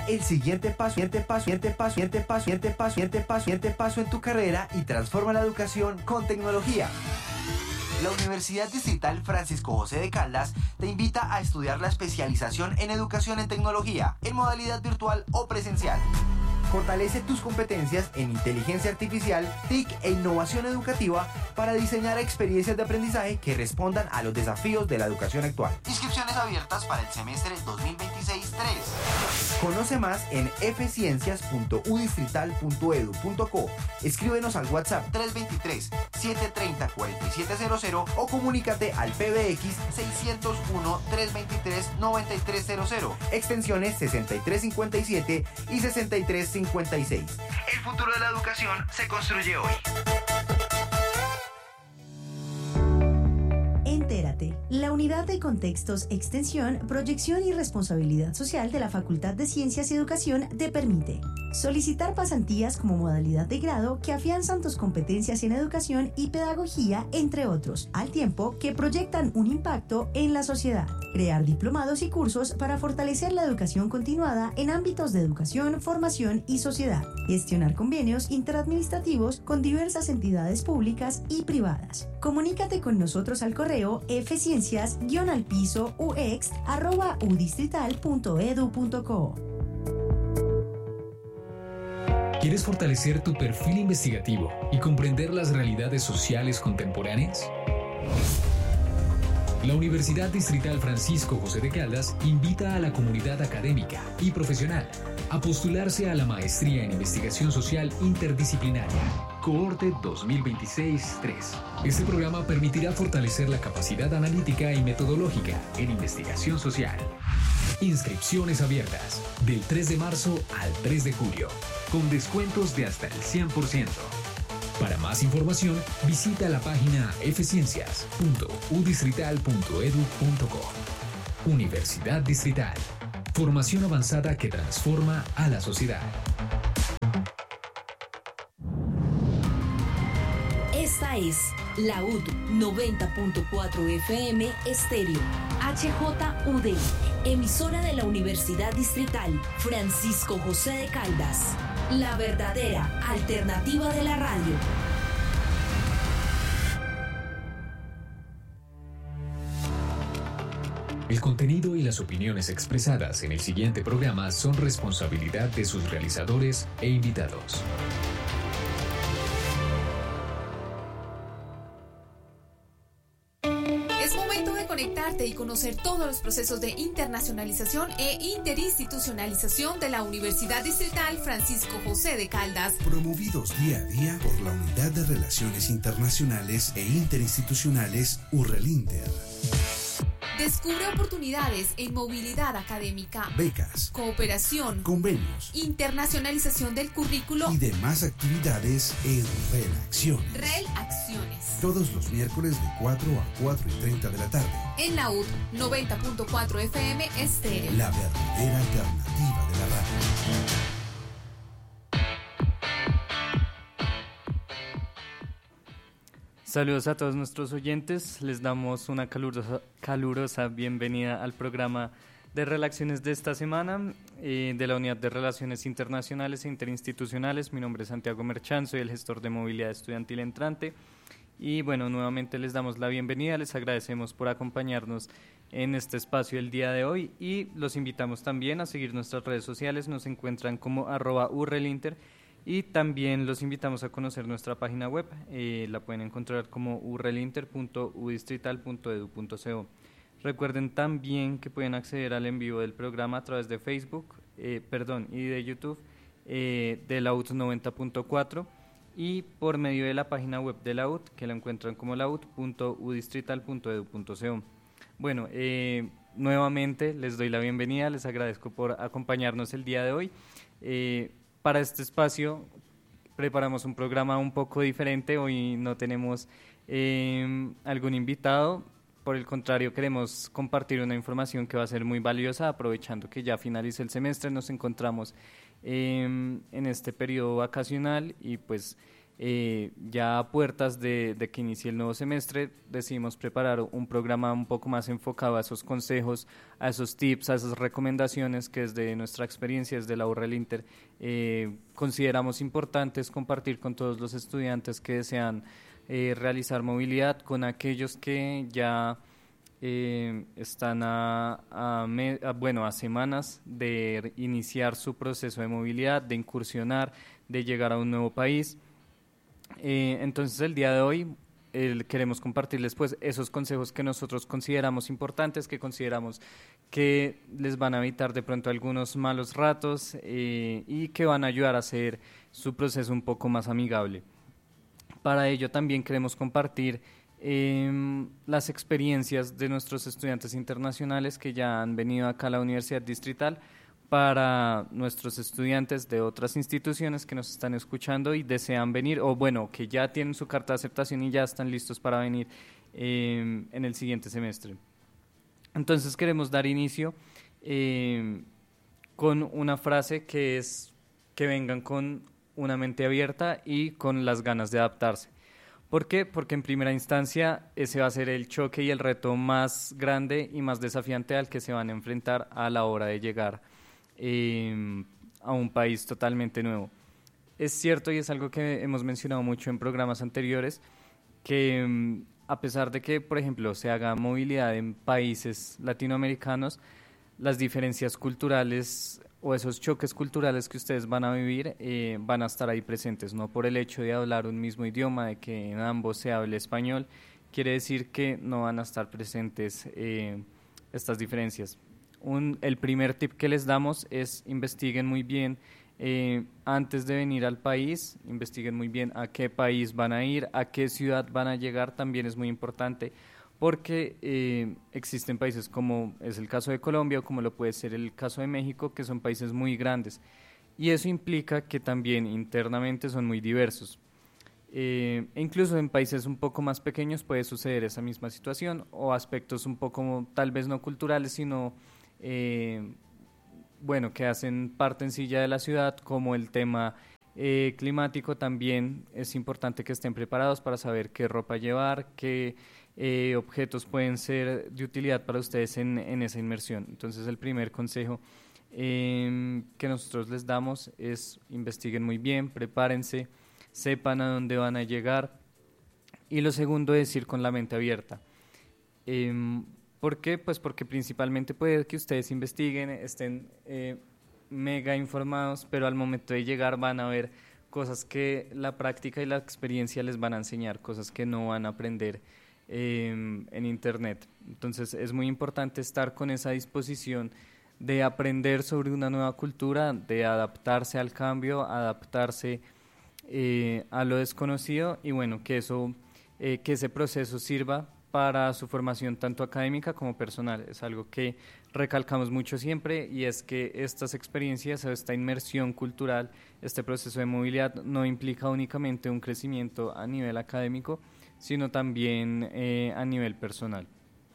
el siguiente paso en tu carrera y transforma la educación con tecnología. La Universidad Distrital Francisco José de Caldas te invita a estudiar la especialización en educación en tecnología, en modalidad virtual o presencial. Fortalece tus competencias en inteligencia artificial, TIC e innovación educativa para diseñar experiencias de aprendizaje que respondan a los desafíos de la educación actual. Inscripciones abiertas para el semestre 2026-3. Conoce más en fciencias.udistrital.edu.co. Escríbenos al WhatsApp 323-730-4700 o comunícate al PBX 601-323-9300, extensiones 6357 y 6356. El futuro de la educación se construye hoy. Entérate, la Unidad de Contextos, Extensión, Proyección y Responsabilidad Social de la Facultad de Ciencias y Educación te permite solicitar pasantías como modalidad de grado que afianzan tus competencias en educación y pedagogía, entre otros, al tiempo que proyectan un impacto en la sociedad. Crear diplomados y cursos para fortalecer la educación continuada en ámbitos de educación, formación y sociedad. Gestionar convenios interadministrativos con diversas entidades públicas y privadas. Comunícate con nosotros al correo fciencias-ux@udistrital.edu.co. ¿Quieres fortalecer tu perfil investigativo y comprender las realidades sociales contemporáneas? La Universidad Distrital Francisco José de Caldas invita a la comunidad académica y profesional a postularse a la Maestría en Investigación Social Interdisciplinaria, Cohorte 2026-3. Este programa permitirá fortalecer la capacidad analítica y metodológica en investigación social. Inscripciones abiertas del 3 de marzo al 3 de julio, con descuentos de hasta el 100%. Para más información, visita la página fciencias.udistrital.edu.co. Universidad Distrital. Formación avanzada que transforma a la sociedad. Esta es la UD 90.4 FM Estéreo, HJUD, emisora de la Universidad Distrital Francisco José de Caldas, la verdadera alternativa de la radio. El contenido y las opiniones expresadas en el siguiente programa son responsabilidad de sus realizadores e invitados. Es momento de conectarte y conocer todos los procesos de internacionalización e interinstitucionalización de la Universidad Distrital Francisco José de Caldas. Promovidos día a día por la Unidad de Relaciones Internacionales e Interinstitucionales URRELINTER. Descubre oportunidades en movilidad académica, becas, cooperación, convenios, internacionalización del currículo y demás actividades en Relacciones. Relacciones. Todos los miércoles de 4 a 4:30 de la tarde. En la UD 90.4 FM Estéreo. La verdadera alternativa de la radio. Saludos a todos nuestros oyentes, les damos una calurosa bienvenida al programa de Relaciones de esta semana de la Unidad de Relaciones Internacionales e Interinstitucionales. Mi nombre es Santiago Merchán, soy el gestor de movilidad estudiantil entrante y bueno, nuevamente les damos la bienvenida, les agradecemos por acompañarnos en este espacio el día de hoy y los invitamos también a seguir nuestras redes sociales, nos encuentran como @urrelinter. Y también los invitamos a conocer nuestra página web, la pueden encontrar como urrelinter.udistrital.edu.co. Recuerden también que pueden acceder al en vivo del programa a través de Facebook, y de YouTube, de la UD 90.4 y por medio de la página web de la UD, que la encuentran como laud.udistrital.edu.co. Bueno, nuevamente les doy la bienvenida, les agradezco por acompañarnos el día de hoy. Para este espacio preparamos un programa un poco diferente, hoy no tenemos algún invitado, por el contrario queremos compartir una información que va a ser muy valiosa, aprovechando que ya finaliza el semestre, nos encontramos en este periodo vacacional y pues ya a puertas de que inicie el nuevo semestre, decidimos preparar un programa un poco más enfocado a esos consejos, a esos tips, a esas recomendaciones que desde nuestra experiencia, desde la URL consideramos importantes compartir con todos los estudiantes que desean realizar movilidad, con aquellos que ya están a semanas de iniciar su proceso de movilidad, de incursionar, de llegar a un nuevo país. Entonces el día de hoy queremos compartirles pues esos consejos que nosotros consideramos importantes, que consideramos que les van a evitar de pronto algunos malos ratos y que van a ayudar a hacer su proceso un poco más amigable. Para ello también queremos compartir las experiencias de nuestros estudiantes internacionales que ya han venido acá a la Universidad Distrital, para nuestros estudiantes de otras instituciones que nos están escuchando y desean venir, o bueno, que ya tienen su carta de aceptación y ya están listos para venir en el siguiente semestre. Entonces queremos dar inicio con una frase que es que vengan con una mente abierta y con las ganas de adaptarse. ¿Por qué? Porque en primera instancia ese va a ser el choque y el reto más grande y más desafiante al que se van a enfrentar a la hora de llegar a un país totalmente nuevo. Es cierto, y es algo que hemos mencionado mucho en programas anteriores, que a pesar de que, por ejemplo, se haga movilidad en países latinoamericanos, las diferencias culturales o esos choques culturales que ustedes van a vivir van a estar ahí presentes, no por el hecho de hablar un mismo idioma, de que en ambos se hable español, quiere decir que no van a estar presentes estas diferencias. El primer tip que les damos es investiguen muy bien antes de venir al país, investiguen muy bien a qué país van a ir, a qué ciudad van a llegar, también es muy importante porque existen países como es el caso de Colombia o como lo puede ser el caso de México, que son países muy grandes y eso implica que también internamente son muy diversos. E incluso en países un poco más pequeños puede suceder esa misma situación o aspectos un poco tal vez no culturales sino que hacen parte en sí ya de la ciudad, como el tema climático. También es importante que estén preparados para saber qué ropa llevar, qué objetos pueden ser de utilidad para ustedes en esa inmersión. Entonces el primer consejo que nosotros les damos es investiguen muy bien, prepárense, sepan a dónde van a llegar, y lo segundo es ir con la mente abierta. ¿Por qué? Pues porque principalmente puede que ustedes investiguen, estén mega informados, pero al momento de llegar van a ver cosas que la práctica y la experiencia les van a enseñar, cosas que no van a aprender en internet. Entonces es muy importante estar con esa disposición de aprender sobre una nueva cultura, de adaptarse al cambio, adaptarse a lo desconocido y bueno, que ese proceso sirva para su formación tanto académica como personal. Es algo que recalcamos mucho siempre y es que estas experiencias o esta inmersión cultural, este proceso de movilidad no implica únicamente un crecimiento a nivel académico, sino también a nivel personal.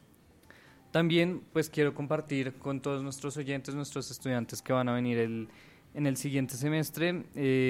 También pues quiero compartir con todos nuestros oyentes, nuestros estudiantes que van a venir en el siguiente semestre,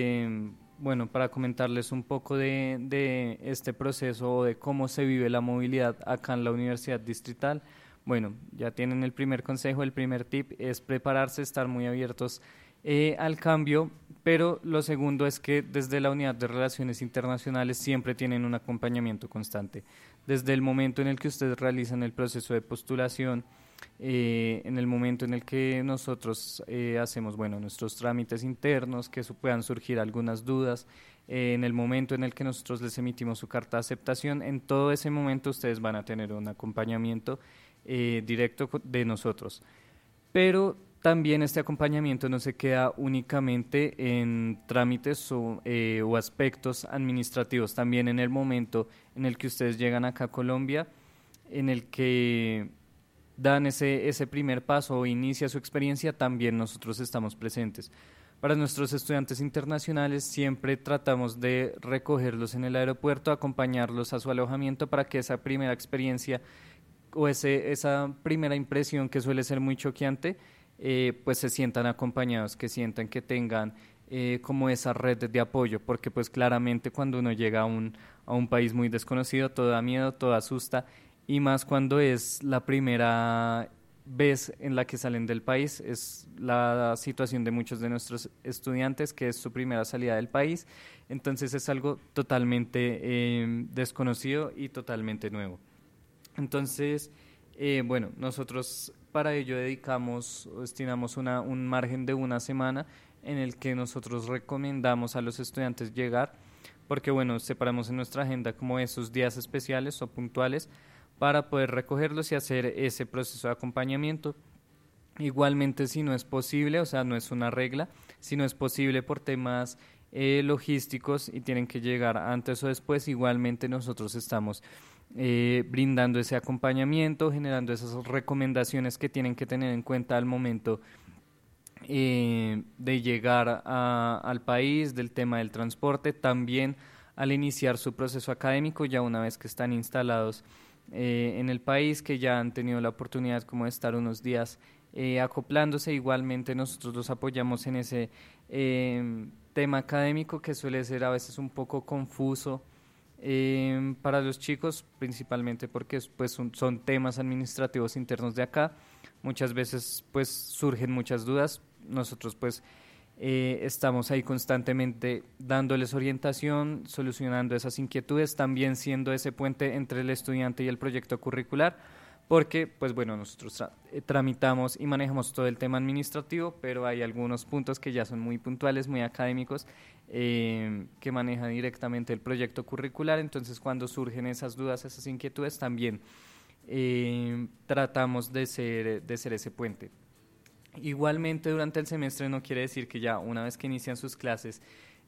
para comentarles un poco de este proceso o de cómo se vive la movilidad acá en la Universidad Distrital. Bueno, ya tienen el primer consejo, el primer tip es prepararse, estar muy abiertos al cambio, pero lo segundo es que desde la Unidad de Relaciones Internacionales siempre tienen un acompañamiento constante. Desde el momento en el que ustedes realizan el proceso de postulación, en el momento en el que nosotros hacemos nuestros trámites internos, que puedan surgir algunas dudas, en el momento en el que nosotros les emitimos su carta de aceptación, en todo ese momento ustedes van a tener un acompañamiento directo de nosotros. Pero también este acompañamiento no se queda únicamente en trámites o aspectos administrativos, también en el momento en el que ustedes llegan acá a Colombia, en el que dan ese primer paso o inicia su experiencia, también nosotros estamos presentes. Para nuestros estudiantes internacionales siempre tratamos de recogerlos en el aeropuerto, acompañarlos a su alojamiento para que esa primera experiencia o esa primera impresión que suele ser muy choqueante, pues se sientan acompañados, que sientan que tengan como esa red de apoyo, porque pues claramente cuando uno llega a un país muy desconocido, todo da miedo, todo asusta, y más cuando es la primera vez en la que salen del país. Es la situación de muchos de nuestros estudiantes, que es su primera salida del país, entonces es algo totalmente desconocido y totalmente nuevo. Entonces, bueno, nosotros para ello destinamos un margen de una semana en el que nosotros recomendamos a los estudiantes llegar, porque bueno, separamos en nuestra agenda como esos días especiales o puntuales para poder recogerlos y hacer ese proceso de acompañamiento. Igualmente, si no es posible, o sea, no es una regla, si no es posible por temas logísticos y tienen que llegar antes o después, igualmente nosotros estamos brindando ese acompañamiento, generando esas recomendaciones que tienen que tener en cuenta al momento de llegar al país, del tema del transporte, también al iniciar su proceso académico, ya una vez que están instalados en el país, que ya han tenido la oportunidad como de estar unos días acoplándose. Igualmente nosotros los apoyamos en ese tema académico que suele ser a veces un poco confuso para los chicos, principalmente porque pues son temas administrativos internos de acá. Muchas veces pues surgen muchas dudas. Nosotros pues estamos ahí constantemente dándoles orientación, solucionando esas inquietudes, también siendo ese puente entre el estudiante y el proyecto curricular, porque pues bueno, nosotros tramitamos y manejamos todo el tema administrativo, pero hay algunos puntos que ya son muy puntuales, muy académicos, que maneja directamente el proyecto curricular. Entonces cuando surgen esas dudas, esas inquietudes, también tratamos de ser ese puente. Igualmente durante el semestre no quiere decir que ya una vez que inician sus clases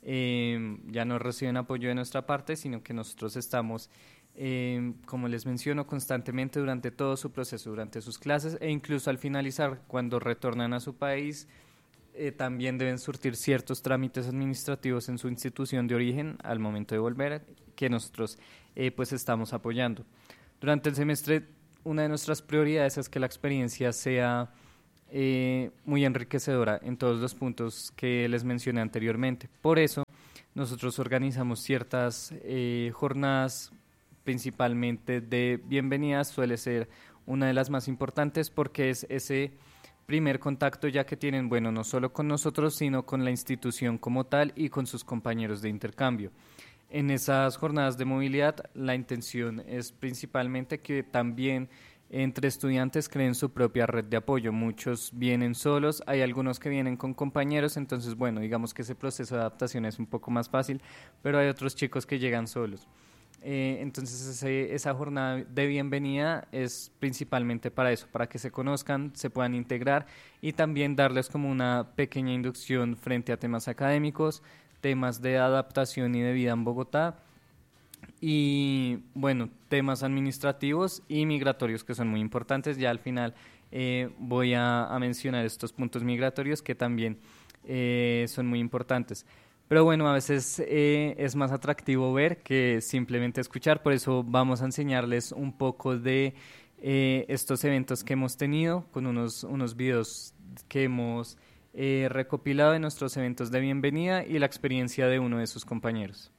ya no reciben apoyo de nuestra parte, sino que nosotros estamos, como les menciono, constantemente durante todo su proceso, durante sus clases, e incluso al finalizar, cuando retornan a su país, también deben surtir ciertos trámites administrativos en su institución de origen al momento de volver, que nosotros pues estamos apoyando. Durante el semestre, una de nuestras prioridades es que la experiencia sea muy enriquecedora en todos los puntos que les mencioné anteriormente. Por eso nosotros organizamos ciertas jornadas, principalmente de bienvenidas. Suele ser una de las más importantes porque es ese primer contacto ya que tienen, bueno, no solo con nosotros, sino con la institución como tal y con sus compañeros de intercambio. En esas jornadas de movilidad, la intención es principalmente que también entre estudiantes creen su propia red de apoyo. Muchos vienen solos, hay algunos que vienen con compañeros, entonces bueno, digamos que ese proceso de adaptación es un poco más fácil, pero hay otros chicos que llegan solos. Entonces esa jornada de bienvenida es principalmente para eso, para que se conozcan, se puedan integrar y también darles como una pequeña inducción frente a temas académicos, temas de adaptación y de vida en Bogotá, y bueno, temas administrativos y migratorios que son muy importantes. Ya al final voy a mencionar estos puntos migratorios que también son muy importantes. Pero bueno, a veces es más atractivo ver que simplemente escuchar, por eso vamos a enseñarles un poco de estos eventos que hemos tenido con unos videos que hemos recopilado de nuestros eventos de bienvenida y la experiencia de uno de sus compañeros.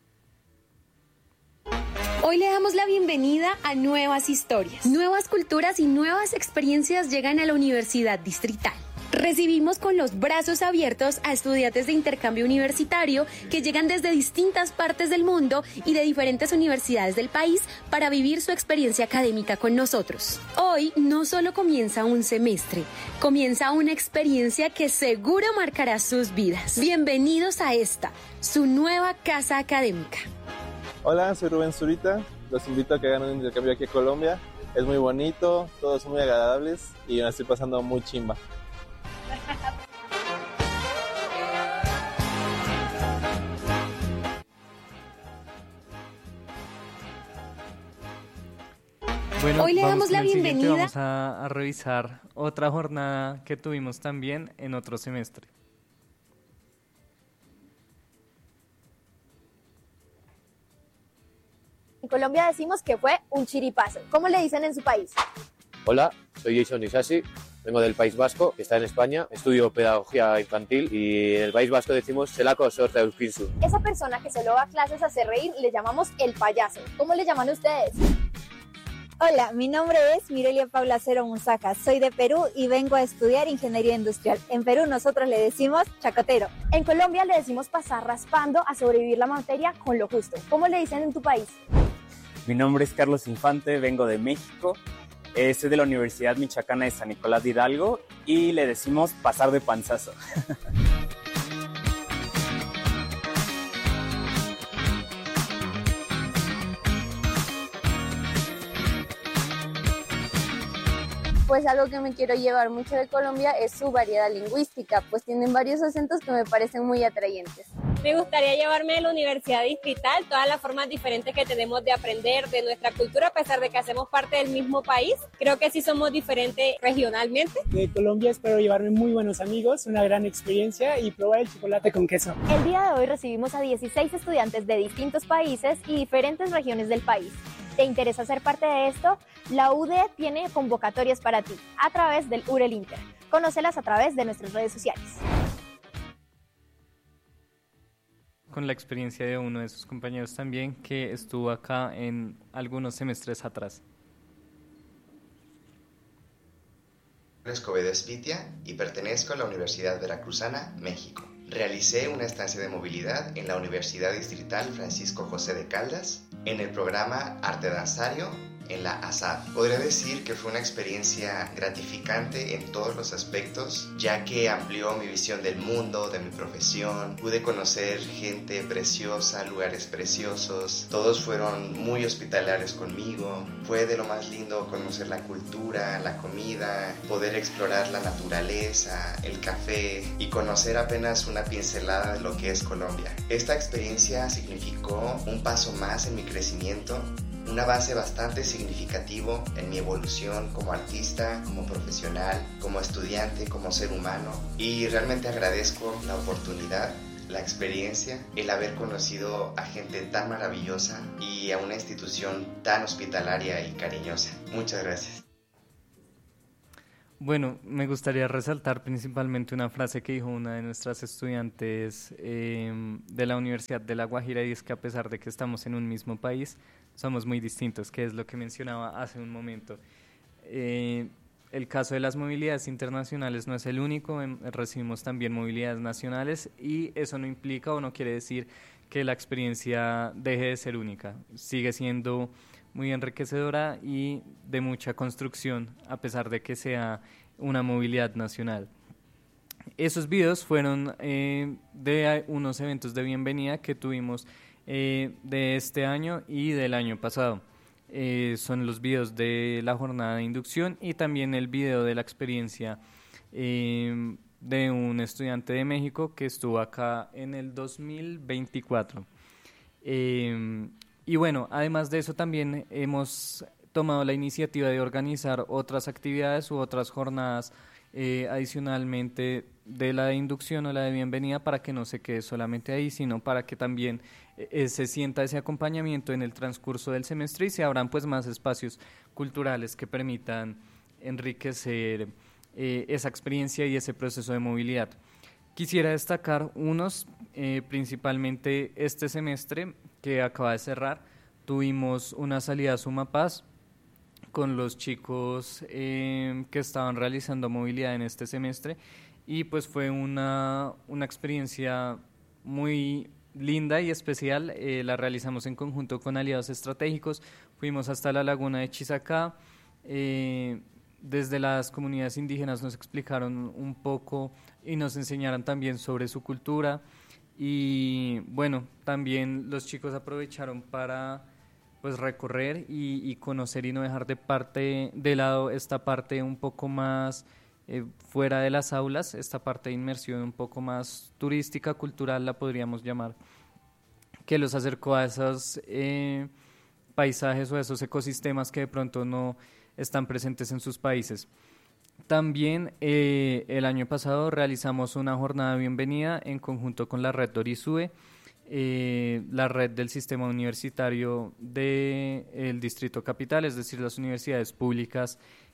Hoy le damos la bienvenida a nuevas historias, nuevas culturas y nuevas experiencias llegan a la Universidad Distrital. Recibimos con los brazos abiertos a estudiantes de intercambio universitario que llegan desde distintas partes del mundo y de diferentes universidades del país para vivir su experiencia académica con nosotros. Hoy no solo comienza un semestre, comienza una experiencia que seguro marcará sus vidas. Bienvenidos a esta, su nueva casa académica. Hola, soy Rubén Zurita, los invito a que hagan un intercambio aquí a Colombia. Es muy bonito, todos son muy agradables y me estoy pasando muy chimba. Bueno, hoy le damos la bienvenida. Vamos a revisar otra jornada que tuvimos también en otro semestre. En Colombia decimos que fue un chiripazo. ¿Cómo le dicen en su país? Hola, soy Jason Isasi vengo del País Vasco, que está en España, estudio pedagogía infantil y en el País Vasco decimos zelako sorta euskinzu. Esa persona que solo va a clases a hacer reír le llamamos el payaso. ¿Cómo le llaman ustedes? Hola, mi nombre es Mirelia Paula Cero Musaca, soy de Perú y vengo a estudiar Ingeniería Industrial. En Perú nosotros le decimos chacotero. En Colombia le decimos pasar raspando a sobrevivir la materia con lo justo. ¿Cómo le dicen en tu país? Mi nombre es Carlos Infante, vengo de México, soy de la Universidad Michoacana de San Nicolás de Hidalgo y le decimos pasar de panzazo. Pues algo que me quiero llevar mucho de Colombia es su variedad lingüística, pues tienen varios acentos que me parecen muy atrayentes. Me gustaría llevarme de la Universidad Distrital todas las formas diferentes que tenemos de aprender de nuestra cultura, a pesar de que hacemos parte del mismo país. Creo que sí somos diferentes regionalmente. De Colombia espero llevarme muy buenos amigos, una gran experiencia y probar el chocolate con queso. El día de hoy recibimos a 16 estudiantes de distintos países y diferentes regiones del país. ¿Te interesa ser parte de esto? La UDE tiene convocatorias para ti a través del UREL Inter. Conócelas a través de nuestras redes sociales. Con la experiencia de uno de sus compañeros también, que estuvo acá en algunos semestres atrás. Escobedo Espitia y pertenezco a la Universidad Veracruzana, México. Realicé una estancia de movilidad en la Universidad Distrital Francisco José de Caldas, en el programa Arte Danzario, en la ASAD. Podría decir que fue una experiencia gratificante en todos los aspectos, ya que amplió mi visión del mundo, de mi profesión. Pude conocer gente preciosa, lugares preciosos. Todos fueron muy hospitalarios conmigo. Fue de lo más lindo conocer la cultura, la comida, poder explorar la naturaleza, el café y conocer apenas una pincelada de lo que es Colombia. Esta experiencia significó un paso más en mi crecimiento, un avance bastante significativo en mi evolución como artista, como profesional, como estudiante, como ser humano, y realmente agradezco la oportunidad, la experiencia, el haber conocido a gente tan maravillosa y a una institución tan hospitalaria y cariñosa. Muchas gracias. Bueno, me gustaría resaltar principalmente una frase que dijo una de nuestras estudiantes de la Universidad de La Guajira, y es que a pesar de que estamos en un mismo país, somos muy distintos, que es lo que mencionaba hace un momento. El caso de las movilidades internacionales no es el único, recibimos también movilidades nacionales y eso no implica o no quiere decir que la experiencia deje de ser única, sigue siendo muy enriquecedora y de mucha construcción, a pesar de que sea una movilidad nacional. Esos videos fueron de unos eventos de bienvenida que tuvimos de este año y del año pasado. Son los videos de la jornada de inducción y también el video de la experiencia de un estudiante de México que estuvo acá en el 2024. Y bueno, además de eso también hemos tomado la iniciativa de organizar otras actividades u otras jornadas adicionalmente de la de inducción o la de bienvenida, para que no se quede solamente ahí, sino para que también se sienta ese acompañamiento en el transcurso del semestre y se abran pues más espacios culturales que permitan enriquecer esa experiencia y ese proceso de movilidad. Quisiera destacar unos, principalmente este semestre que acaba de cerrar. Tuvimos una salida a Sumapaz con los chicos que estaban realizando movilidad en este semestre y pues fue una experiencia muy linda y especial. La realizamos en conjunto con aliados estratégicos, fuimos hasta la laguna de Chisacá. Desde las comunidades indígenas nos explicaron un poco y nos enseñaron también sobre su cultura y bueno, también los chicos aprovecharon para pues recorrer y conocer y no dejar de lado esta parte un poco más fuera de las aulas, esta parte de inmersión un poco más turística, cultural la podríamos llamar, que los acercó a esos paisajes o a esos ecosistemas que de pronto no están presentes en sus países. También el año pasado realizamos una jornada de bienvenida en conjunto con la red Dorisue, la red del sistema universitario del Distrito Capital, es decir, las universidades públicas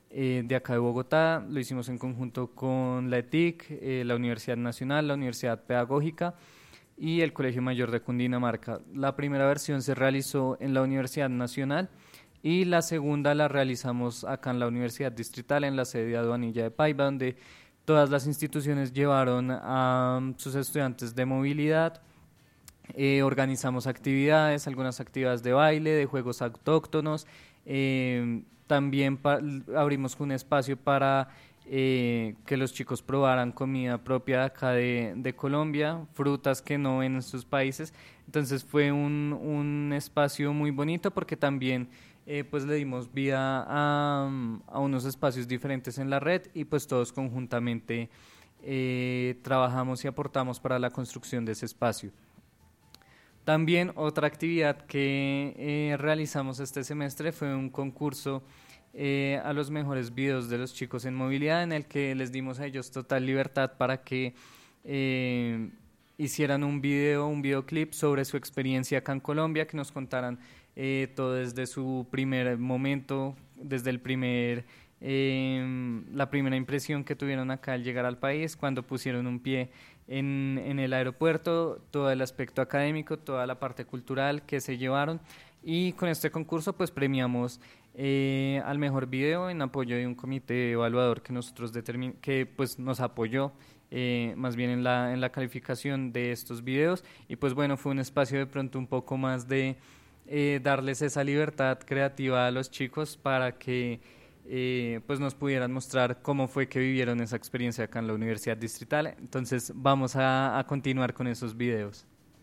de acá de Bogotá. Lo hicimos en conjunto con la ETIC, la Universidad Nacional, la Universidad Pedagógica y el Colegio Mayor de Cundinamarca. La primera versión se realizó en la Universidad Nacional y la segunda la realizamos acá en la Universidad Distrital, en la sede de Aduanilla de Paiva, donde todas las instituciones llevaron a sus estudiantes de movilidad. Organizamos actividades, algunas actividades de baile, de juegos autóctonos. También abrimos un espacio para que los chicos probaran comida propia acá de Colombia, frutas que no ven en sus países. Entonces fue un espacio muy bonito porque también pues le dimos vida a unos espacios diferentes en la red y pues todos conjuntamente trabajamos y aportamos para la construcción de ese espacio. También otra actividad que realizamos este semestre fue un concurso a los mejores videos de los chicos en movilidad, en el que les dimos a ellos total libertad para que hicieran un videoclip sobre su experiencia acá en Colombia, que nos contaran todo desde su primer momento, desde el la primera impresión que tuvieron acá al llegar al país, cuando pusieron un pie en el aeropuerto, todo el aspecto académico, toda la parte cultural que se llevaron. Y con este concurso pues premiamos al mejor video en apoyo de un comité evaluador que nosotros que pues nos apoyó más bien en la calificación de estos videos. Y pues bueno, fue un espacio de pronto un poco más de darles esa libertad creativa a los chicos para que pues nos pudieran mostrar cómo fue que vivieron esa experiencia acá en la Universidad Distrital. Entonces vamos a continuar con esos videos.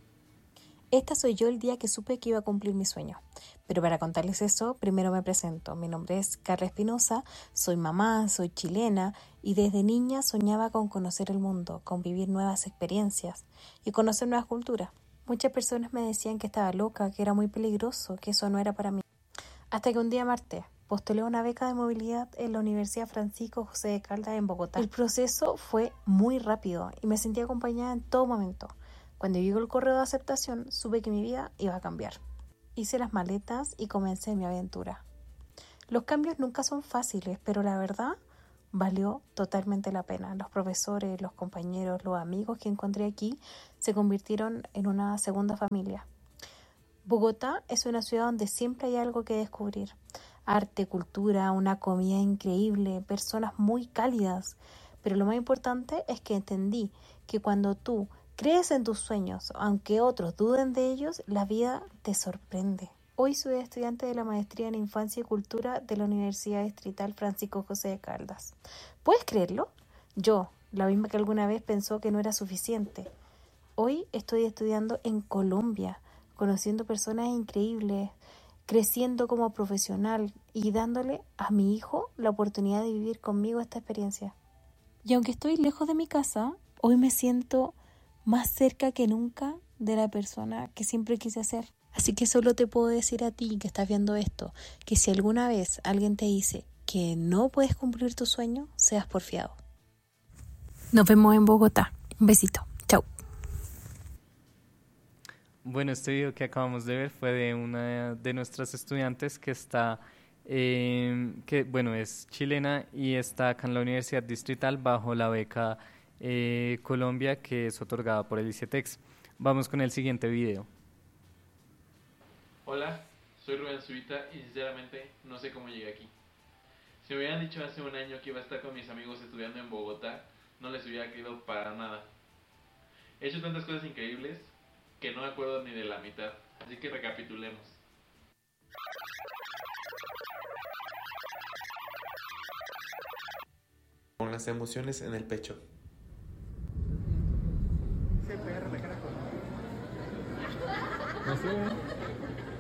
Esta soy yo el día que supe que iba a cumplir mi sueño. Pero para contarles eso, primero me presento. Mi nombre es Carla Espinosa, soy mamá, soy chilena y desde niña soñaba con conocer el mundo, con vivir nuevas experiencias y conocer nuevas culturas. Muchas personas me decían que estaba loca, que era muy peligroso, que eso no era para mí. Hasta que un día me harté. Postulé una beca de movilidad en la Universidad Francisco José de Caldas en Bogotá. El proceso fue muy rápido y me sentí acompañada en todo momento. Cuando llegó el correo de aceptación, supe que mi vida iba a cambiar. Hice las maletas y comencé mi aventura. Los cambios nunca son fáciles, pero la verdad valió totalmente la pena. Los profesores, los compañeros, los amigos que encontré aquí se convirtieron en una segunda familia. Bogotá es una ciudad donde siempre hay algo que descubrir. Arte, cultura, una comida increíble, personas muy cálidas. Pero lo más importante es que entendí que cuando tú crees en tus sueños, aunque otros duden de ellos, la vida te sorprende. Hoy soy estudiante de la maestría en Infancia y Cultura de la Universidad Distrital Francisco José de Caldas. ¿Puedes creerlo? Yo, la misma que alguna vez pensó que no era suficiente. Hoy estoy estudiando en Colombia, conociendo personas increíbles, creciendo como profesional y dándole a mi hijo la oportunidad de vivir conmigo esta experiencia. Y aunque estoy lejos de mi casa, hoy me siento más cerca que nunca de la persona que siempre quise ser. Así que solo te puedo decir a ti que estás viendo esto, que si alguna vez alguien te dice que no puedes cumplir tu sueño, seas porfiado. Nos vemos en Bogotá. Un besito. Chau. Bueno, este video que acabamos de ver fue de una de nuestras estudiantes que está, es chilena y está acá en la Universidad Distrital bajo la beca Colombia, que es otorgada por el ICETEX. Vamos con el siguiente video. Hola, soy Rubén Zurita y sinceramente no sé cómo llegué aquí. Si me hubieran dicho hace un año que iba a estar con mis amigos estudiando en Bogotá, no les hubiera creído para nada. He hecho tantas cosas increíbles que no me acuerdo ni de la mitad, así que recapitulemos. Con las emociones en el pecho. CPR de carajo. ¿No sube?